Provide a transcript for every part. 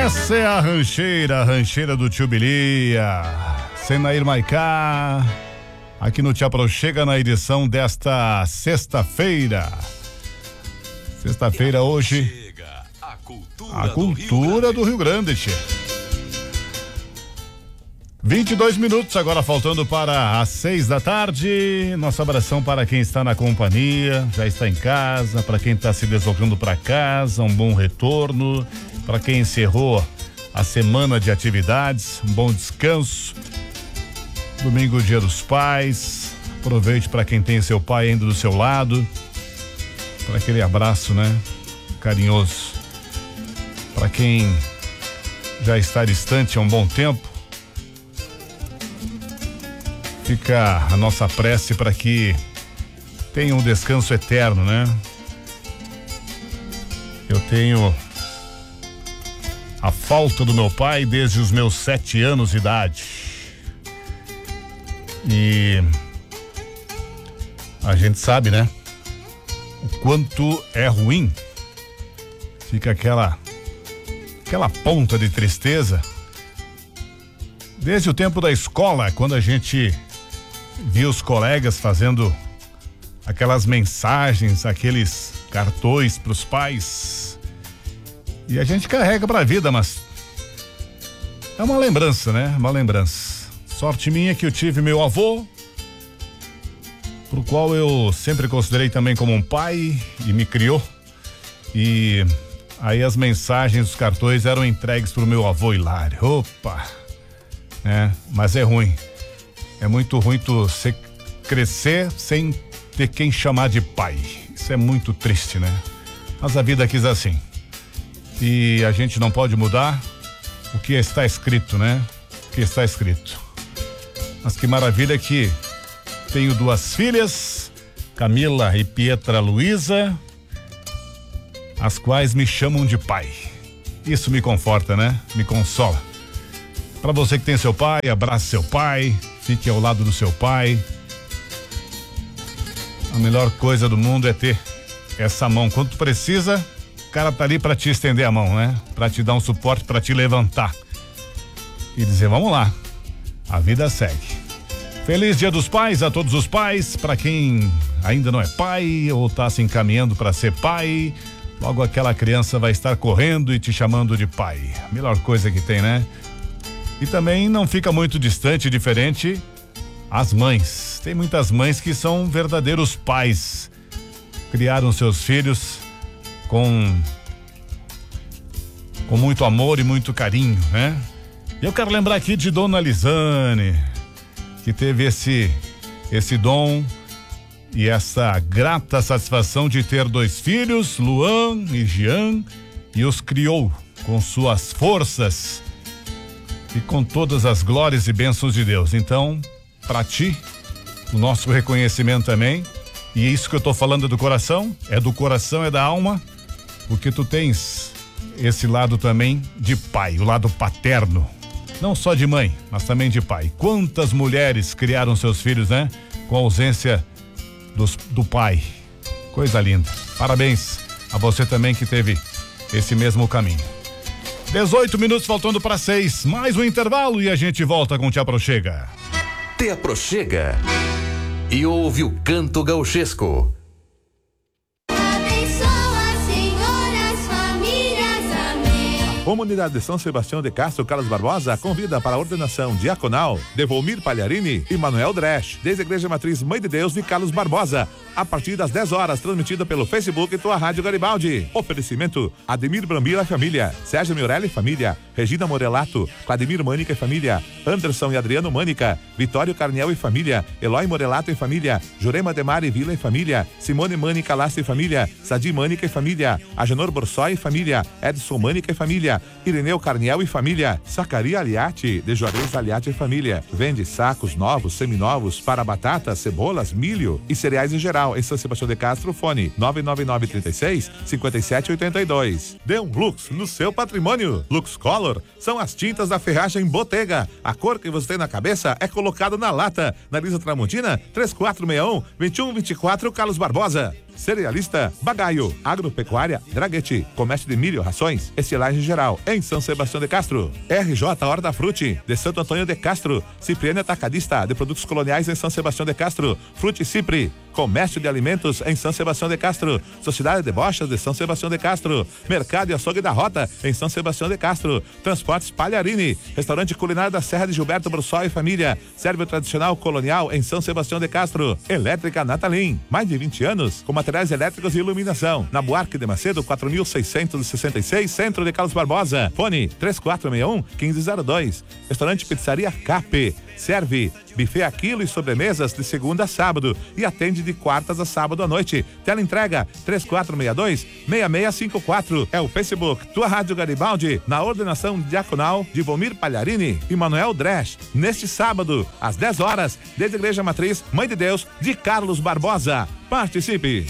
Essa é a rancheira do Tio Bilia, Senair Maicá, aqui no Te Aproxega na edição desta sexta-feira. Sexta-feira hoje, a cultura do Rio Grande, tchê. 22 minutos, agora faltando para as 6 da tarde. Nosso abração para quem está na companhia, já está em casa, para quem está se deslocando para casa, um bom retorno. Para quem encerrou a semana de atividades, um bom descanso. Domingo, Dia dos Pais. Aproveite para quem tem seu pai ainda do seu lado. Para aquele abraço, né? Carinhoso. Para quem já está distante há um bom tempo, fica a nossa prece para que tenha um descanso eterno, né? Eu tenho a falta do meu pai desde os meus 7 anos de idade. E a gente sabe, né? O quanto é ruim. Fica aquela ponta de tristeza. Desde o tempo da escola, quando a gente via os colegas fazendo aquelas mensagens, aqueles cartões para os pais. E a gente carrega pra vida, mas é uma lembrança, né? Uma lembrança. Sorte minha que eu tive meu avô, pro qual eu sempre considerei também como um pai e me criou. E aí as mensagens, os cartões eram entregues pro meu avô Hilário. Opa! Mas é ruim. É muito ruim tu crescer sem ter quem chamar de pai. Isso é muito triste, né? Mas a vida quis assim. E a gente não pode mudar o que está escrito, né? O que está escrito. Mas que maravilha que tenho 2 filhas, Camila e Pietra Luísa, as quais me chamam de pai. Isso me conforta, né? Me consola. Para você que tem seu pai, abrace seu pai, fique ao lado do seu pai. A melhor coisa do mundo é ter essa mão. Quando tu precisa, o cara tá ali para te estender a mão, né? Para te dar um suporte, para te levantar e dizer, vamos lá, a vida segue. Feliz Dia dos Pais a todos os pais, para quem ainda não é pai ou tá se encaminhando para ser pai, logo aquela criança vai estar correndo e te chamando de pai. A melhor coisa que tem, né? E também não fica muito distante, diferente as mães. Tem muitas mães que são verdadeiros pais, criaram seus filhos com muito amor e muito carinho, né? E eu quero lembrar aqui de Dona Lisane, que teve esse dom e essa grata satisfação de ter 2 filhos, Luan e Jean, e os criou com suas forças e com todas as glórias e bênçãos de Deus. Então, para ti, o nosso reconhecimento também. E isso que eu tô falando é do coração, é da alma, porque tu tens esse lado também de pai, o lado paterno. Não só de mãe, mas também de pai. Quantas mulheres criaram seus filhos, né? Com a ausência do pai. Coisa linda. Parabéns a você também que teve esse mesmo caminho. 18 minutos faltando para 6. Mais um intervalo e a gente volta com Te Aproxega. Te Aproxega. E ouve o canto gauchesco. Comunidade de São Sebastião de Castro, Carlos Barbosa, convida para a ordenação diaconal de Volmir Palharini e Manuel Dresch, desde a Igreja Matriz Mãe de Deus de Carlos Barbosa, a partir das 10 horas, transmitida pelo Facebook e tua Rádio Garibaldi. Oferecimento: Ademir Brambila e família, Sérgio Miorelli e família, Regina Morelato, Vladimir Mânica e família, Anderson e Adriano Mânica, Vitório Carniel e família, Eloy Morelato e família, Jurema Demar e Vila e família, Simone Mânica Lasso e família, Sadi Mânica e família, Agenor Borsói e família, Edson Mânica e família, Ireneu Carniel e família, Sacaria Aliati, de Juarez Aliati e família. Vende sacos novos, seminovos para batatas, cebolas, milho e cereais em geral. Em São Sebastião de Castro, fone 99936-5782. Dê um Lux no seu patrimônio. Lux Color são as tintas da Ferragem Bottega. A cor que você tem na cabeça é colocada na lata. Na Lisa Tramontina, 3461-2124, Carlos Barbosa. Cerealista Bagaio, Agropecuária Draguete, Comércio de Milho, Rações, Estilagem Geral, em São Sebastião de Castro. RJ Hortafruti, de Santo Antônio de Castro. Cipriano Atacadista, de Produtos Coloniais em São Sebastião de Castro. Frute Cipri, Comércio de Alimentos em São Sebastião de Castro. Sociedade de Bochas de São Sebastião de Castro. Mercado e Açougue da Rota em São Sebastião de Castro. Transportes Palharini, Restaurante Culinário da Serra de Gilberto Brussol e Família. Serve o tradicional colonial em São Sebastião de Castro. Elétrica Natalim, mais de 20 anos com materiais elétricos e iluminação. Na Buarque de Macedo, 4666, Centro de Carlos Barbosa. Fone 3461-1502. Restaurante Pizzaria Cap. Serve buffet a quilo e sobremesas de segunda a sábado e atende de quartas a sábado à noite. Tela entrega 3462-6654. É o Facebook Tua Rádio Garibaldi, na ordenação diaconal de Vomir Palharini e Manuel Dresch. Neste sábado, às 10 horas, desde a Igreja Matriz Mãe de Deus de Carlos Barbosa. Participe!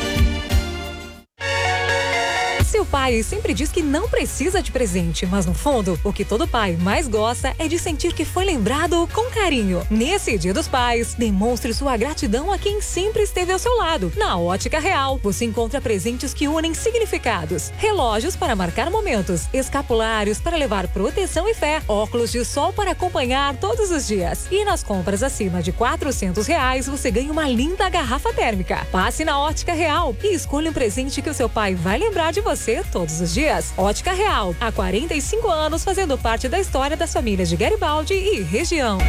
Seu pai sempre diz que não precisa de presente, mas no fundo, o que todo pai mais gosta é de sentir que foi lembrado com carinho. Nesse Dia dos Pais, demonstre sua gratidão a quem sempre esteve ao seu lado. Na Ótica Real, você encontra presentes que unem significados. Relógios para marcar momentos, escapulários para levar proteção e fé, óculos de sol para acompanhar todos os dias. E nas compras acima de R$400, você ganha uma linda garrafa térmica. Passe na Ótica Real e escolha um presente que o seu pai vai lembrar de você todos os dias. Ótica Real, há 45 anos fazendo parte da história das famílias de Garibaldi e região.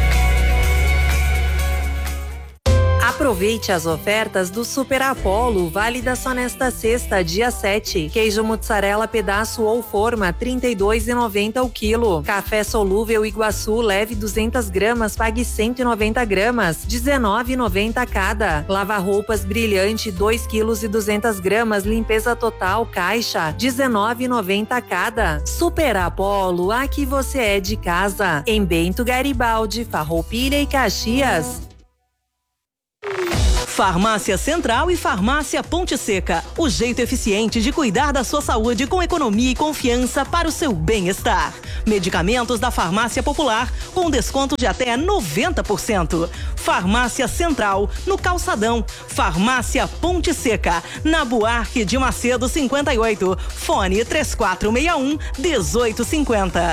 Aproveite as ofertas do Super Apollo, válida só nesta sexta, dia 7. Queijo mussarela pedaço ou forma, R$ 32,90 o quilo. Café solúvel Iguaçu, leve 200 gramas, pague 190 gramas, R$ 19,90 cada. Lava-roupas brilhante, 2 quilos e 200 gramas, limpeza total, caixa, R$ 19,90 cada. Super Apollo, aqui você é de casa. Em Bento Garibaldi, Farroupilha e Caxias. Farmácia Central e Farmácia Ponte Seca. O jeito eficiente de cuidar da sua saúde com economia e confiança para o seu bem-estar. Medicamentos da Farmácia Popular com desconto de até 90%. Farmácia Central, no Calçadão. Farmácia Ponte Seca, na Buarque de Macedo 58. Fone 3461-1850.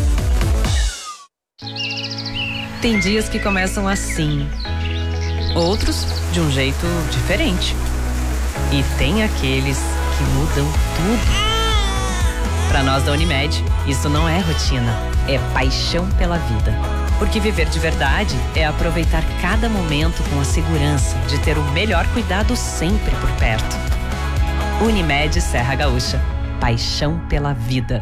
Tem dias que começam assim, outros de um jeito diferente. E tem aqueles que mudam tudo. Para nós da Unimed, isso não é rotina, é paixão pela vida. Porque viver de verdade é aproveitar cada momento com a segurança de ter o melhor cuidado sempre por perto. Unimed Serra Gaúcha, paixão pela vida.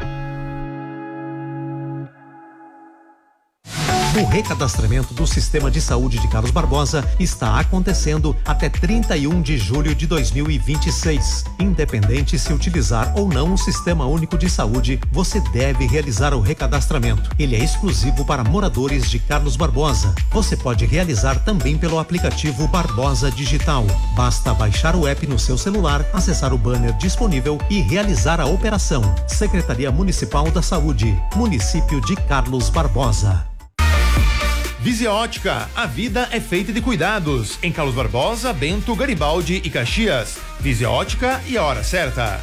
O recadastramento do Sistema de Saúde de Carlos Barbosa está acontecendo até 31 de julho de 2026. Independente se utilizar ou não o Sistema Único de Saúde, você deve realizar o recadastramento. Ele é exclusivo para moradores de Carlos Barbosa. Você pode realizar também pelo aplicativo Barbosa Digital. Basta baixar o app no seu celular, acessar o banner disponível e realizar a operação. Secretaria Municipal da Saúde, Município de Carlos Barbosa. Visia Ótica, a vida é feita de cuidados. Em Carlos Barbosa, Bento, Garibaldi e Caxias. Visia Ótica e a hora certa.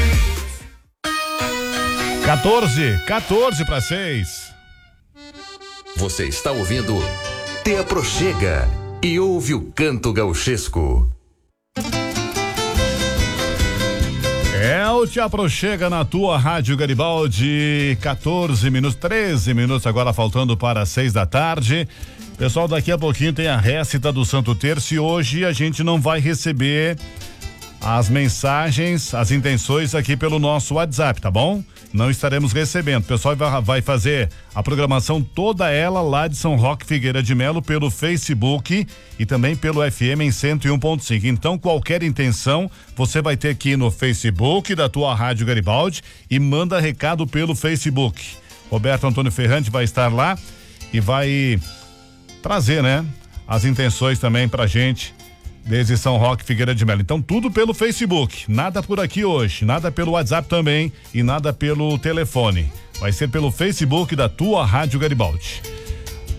14 para 6. Você está ouvindo Te Aproxega e ouve o canto gauchesco. É o Te Aproxega na tua Rádio Garibaldi, 13 minutos agora faltando para 6 da tarde. Pessoal, daqui a pouquinho tem a récita do Santo Terço e hoje a gente não vai receber as mensagens, as intenções aqui pelo nosso WhatsApp, tá bom? Não estaremos recebendo. O pessoal vai fazer a programação toda ela lá de São Roque Figueira de Melo pelo Facebook e também pelo FM em 101.5. Então, qualquer intenção, você vai ter aqui no Facebook da tua Rádio Garibaldi e manda recado pelo Facebook. Roberto Antônio Ferrante vai estar lá e vai trazer, né, as intenções também pra gente desde São Roque Figueira de Melo. Então, tudo pelo Facebook, nada por aqui hoje, nada pelo WhatsApp também e nada pelo telefone. Vai ser pelo Facebook da tua Rádio Garibaldi.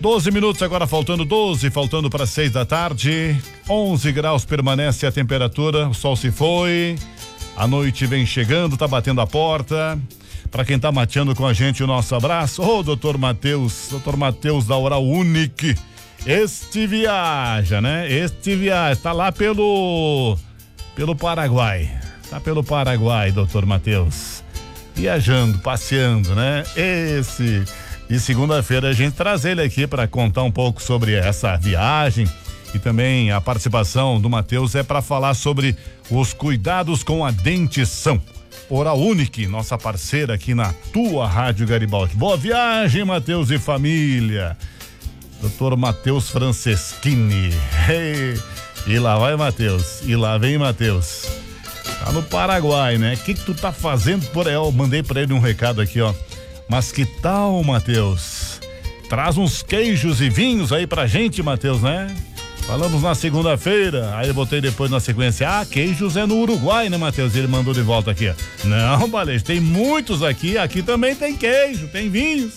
12 minutos agora, faltando para 6 da tarde. 11 graus permanece a temperatura, o sol se foi, a noite vem chegando, tá batendo a porta. Para quem tá mateando com a gente, o nosso abraço. Ô, doutor Matheus da Oral Unique. Este viaja, né? Tá lá pelo Paraguai. Tá pelo Paraguai, doutor Matheus. Viajando, passeando, né? E segunda-feira a gente traz ele aqui para contar um pouco sobre essa viagem, e também a participação do Matheus é para falar sobre os cuidados com a dentição. Oral Unique, nossa parceira aqui na tua Rádio Garibaldi. Boa viagem, Matheus e família. Doutor Matheus Franceschini. E lá vai Matheus, e lá vem Matheus. Tá no Paraguai, né? O que tu tá fazendo por aí? Eu mandei pra ele um recado aqui, ó. Mas que tal, Matheus? Traz uns queijos e vinhos aí pra gente, Matheus, né? Falamos na segunda-feira, aí eu botei depois na sequência, queijos é no Uruguai, né, Matheus? Ele mandou de volta aqui, ó. Não, Balejo, tem muitos aqui também tem queijo, tem vinhos.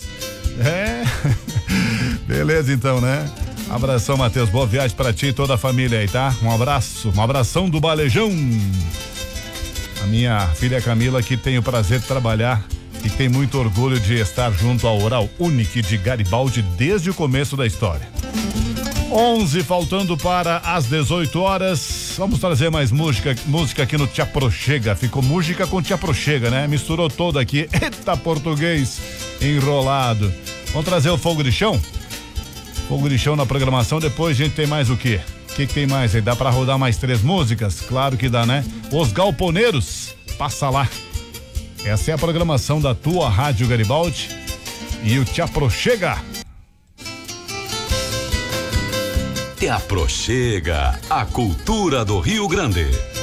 Beleza então, né? Abração, Matheus, boa viagem pra ti e toda a família aí, tá? Um abração do Balejão. A minha filha Camila, que tem o prazer de trabalhar e tem muito orgulho de estar junto ao Oral Unique de Garibaldi desde o começo da história. 11 faltando para as 18 horas. Vamos trazer mais música aqui no Tia Prochega. Ficou música com Tia Prochega, né? Misturou todo aqui. Eita, português enrolado. Vamos trazer o Fogo de Chão? Fogo de Chão na programação. Depois a gente tem mais o quê? O que tem mais aí? Dá pra rodar mais 3 músicas? Claro que dá, né? Os Galponeiros, passa lá. Essa é a programação da tua Rádio Garibaldi e o Te Aproxega. Te Aproxega, a cultura do Rio Grande.